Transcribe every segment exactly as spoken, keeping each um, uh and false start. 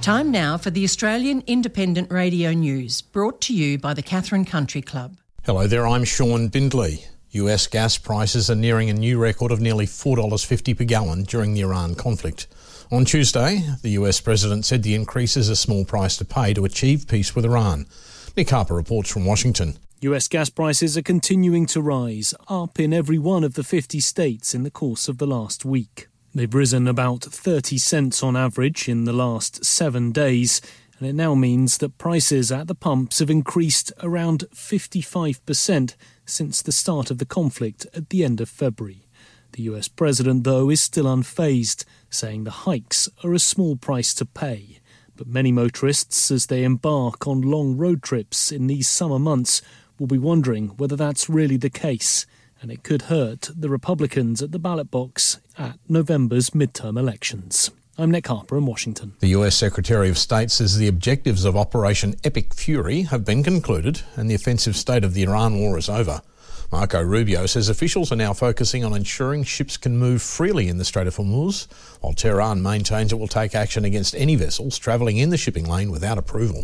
Time now for the Australian Independent Radio News, brought to you by the Katherine Country Club. Hello there, I'm Sean Bindley. U S gas prices are nearing a new record of nearly four dollars fifty per gallon during the Iran conflict. On Tuesday, the U S President said the increase is a small price to pay to achieve peace with Iran. Nick Harper reports from Washington. U S gas prices are continuing to rise, up in every one of the fifty states in the course of the last week. They've risen about thirty cents on average in the last seven days, and it now means that prices at the pumps have increased around fifty-five percent since the start of the conflict at the end of February. The U S President, though, is still unfazed, saying the hikes are a small price to pay. But many motorists, as they embark on long road trips in these summer months, will be wondering whether that's really the case, and it could hurt the Republicans at the ballot box at November's midterm elections. I'm Nick Harper in Washington. The U S Secretary of State says the objectives of Operation Epic Fury have been concluded and the offensive state of the Iran war is over. Marco Rubio says officials are now focusing on ensuring ships can move freely in the Strait of Hormuz, while Tehran maintains it will take action against any vessels travelling in the shipping lane without approval.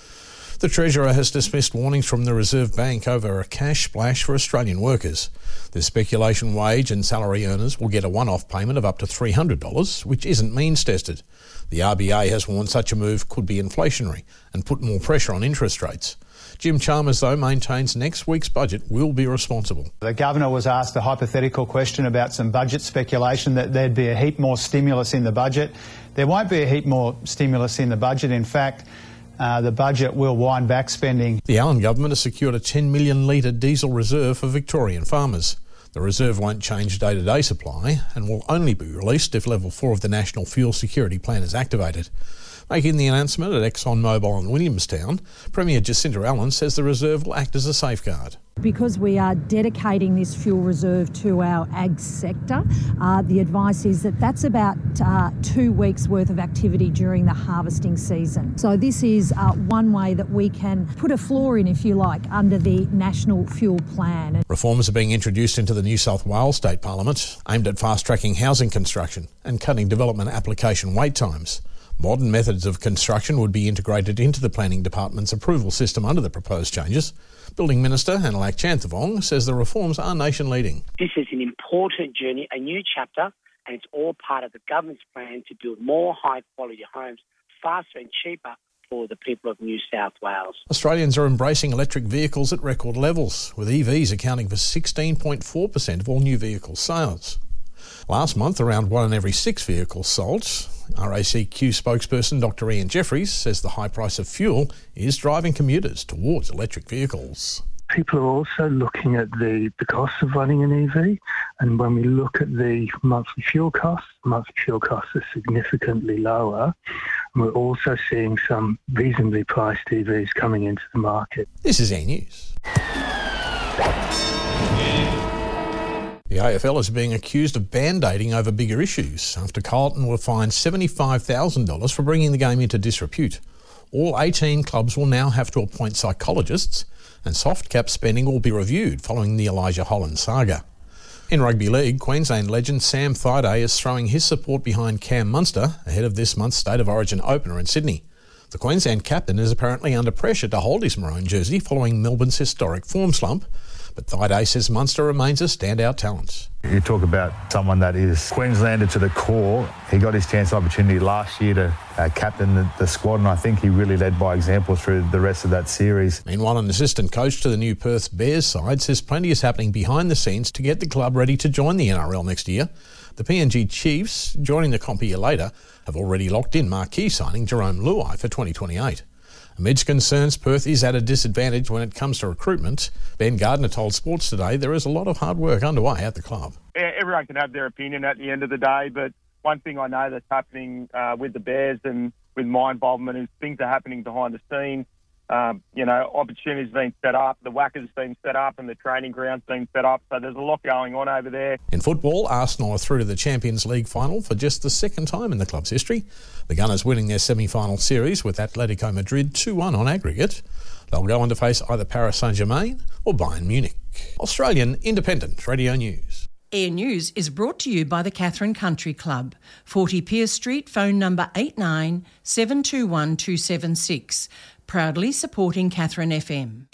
The Treasurer has dismissed warnings from the Reserve Bank over a cash splash for Australian workers. The speculation wage and salary earners will get a one-off payment of up to three hundred dollars, which isn't means-tested. The R B A has warned such a move could be inflationary and put more pressure on interest rates. Jim Chalmers, though, maintains next week's budget will be responsible. The Governor was asked a hypothetical question about some budget speculation that there'd be a heap more stimulus in the budget. There won't be a heap more stimulus in the budget. In fact, Uh, the budget will wind back spending. The Allen government has secured a ten million litre diesel reserve for Victorian farmers. The reserve won't change day-to-day supply and will only be released if level four of the National Fuel Security Plan is activated. Making the announcement at ExxonMobil in Williamstown, Premier Jacinta Allen says the reserve will act as a safeguard. Because we are dedicating this fuel reserve to our ag sector, uh, the advice is that that's about uh, two weeks' worth of activity during the harvesting season. So this is uh, one way that we can put a floor in, if you like, under the National Fuel Plan. Reforms are being introduced into the New South Wales State Parliament, aimed at fast-tracking housing construction and cutting development application wait times. Modern methods of construction would be integrated into the Planning Department's approval system under the proposed changes. Building Minister Analak Chanthivong says the reforms are nation-leading. This is an important journey, a new chapter, and it's all part of the government's plan to build more high-quality homes faster and cheaper for the people of New South Wales. Australians are embracing electric vehicles at record levels, with E Vs accounting for sixteen point four percent of all new vehicle sales. Last month, around one in every six vehicles sold. R A C Q spokesperson Doctor Ian Jeffries says the high price of fuel is driving commuters towards electric vehicles. People are also looking at the, the cost of running an E V, and when we look at the monthly fuel costs, monthly fuel costs are significantly lower, and we're also seeing some reasonably priced E Vs coming into the market. This is E News. The A F L is being accused of band-aiding over bigger issues after Carlton were fined seventy-five thousand dollars for bringing the game into disrepute. All eighteen clubs will now have to appoint psychologists, and soft cap spending will be reviewed following the Elijah Holland saga. In rugby league, Queensland legend Sam Thaiday is throwing his support behind Cam Munster ahead of this month's State of Origin opener in Sydney. The Queensland captain is apparently under pressure to hold his maroon jersey following Melbourne's historic form slump, but Thaiday says Munster remains a standout talent. You talk about someone that is Queenslander to the core. He got his chance opportunity last year to uh, captain the, the squad, and I think he really led by example through the rest of that series. Meanwhile, an assistant coach to the new Perth Bears side says plenty is happening behind the scenes to get the club ready to join the N R L next year. The P N G Chiefs, joining the comp a year later, have already locked in marquee signing Jerome Luai for twenty twenty-eight. Amidst concerns Perth is at a disadvantage when it comes to recruitment, Ben Gardner told Sports Today there is a lot of hard work underway at the club. Everyone can have their opinion at the end of the day, but one thing I know that's happening uh, with the Bears and with my involvement is things are happening behind the scenes. Um, you know, opportunities being set up, the Whackers being set up and the training grounds being set up. So there's a lot going on over there. In football, Arsenal are through to the Champions League final for just the second time in the club's history. The Gunners winning their semi-final series with Atletico Madrid two one on aggregate. They'll go on to face either Paris Saint-Germain or Bayern Munich. Australian Independent Radio News. Air News is brought to you by the Katherine Country Club, forty Pierce Street, phone number eight nine seven two one two seven six, proudly supporting Katherine F M.